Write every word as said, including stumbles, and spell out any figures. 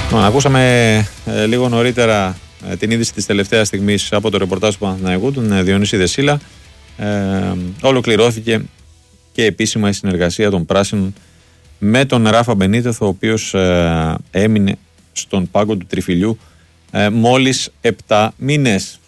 Ακούσαμε ε, λίγο νωρίτερα ε, την είδηση της τελευταίας στιγμής από το ρεπορτάζ του Παναθηναϊκού, τον ε, Διονύση Δεσίλα. Ε, ολοκληρώθηκε και επίσημα η συνεργασία των πράσινων με τον Ράφα Μπενίτεθ, ο οποίος ε, έμεινε στον πάγκο του Τριφυλιού ε, μόλις επτά μήνες.